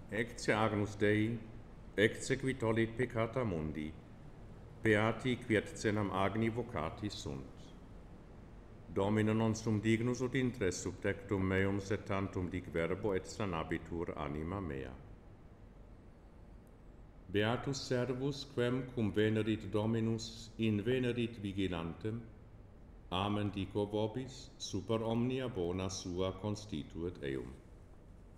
Ecce agnus Dei, ecce qui tollit peccata mundi, beati qui et cenam agni vocati sunt. Domine non sum dignus ut intres subtectum meum sed tantum dic verbo et sanabitur anima mea. Beatus servus quem cum venerit Dominus in venerit vigilantem, amen dico vobis, super omnia bona sua constituet eum.